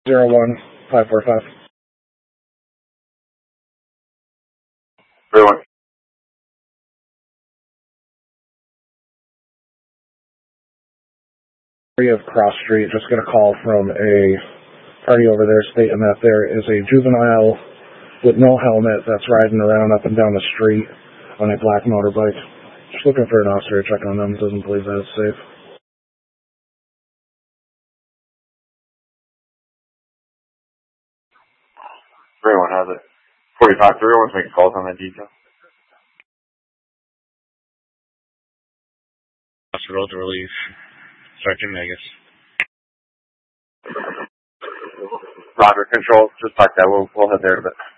01545. Everyone. Of Cross Street, just got a call from a party over there stating that there is a juvenile with no helmet that's riding around up and down the street on a black motorbike. Just looking for an officer to check on them. Doesn't believe that it's safe. Everyone has it. 45 everyone's making calls on that detail. Hospital to relieve Sergeant Megas. Roger, control. Just like that. We'll head there in a bit.